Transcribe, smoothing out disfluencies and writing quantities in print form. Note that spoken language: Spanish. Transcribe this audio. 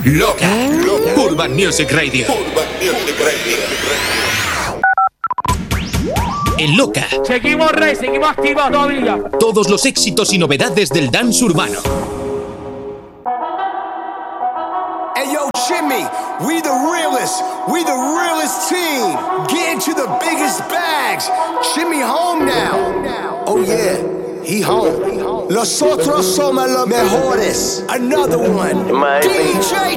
Loca. Urban Music Radio. En Loca. Seguimos activos todavía. Todos los éxitos y novedades del dance urbano. Hey yo, Jimmy, we the realest team. Get into the biggest bags. Jimmy home now. Oh yeah, he home. Nosotros somos los mejores. Another one. DJ